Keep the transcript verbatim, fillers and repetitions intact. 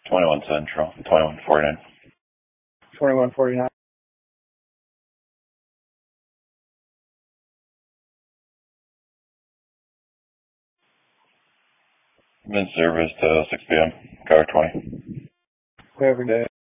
twenty-one Central, twenty-one forty-nine. twenty-one forty-nine. Been serviced uh, six p m Car twenty. Every day.